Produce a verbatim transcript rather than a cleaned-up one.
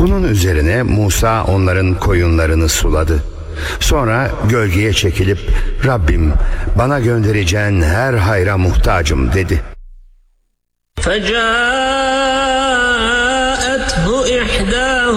Bunun üzerine Musa onların koyunlarını suladı. Sonra gölgeye çekilip Rabbim bana göndereceğin her hayra muhtacım dedi. فَجَاءَتْهُ إِحْدَاهُمَا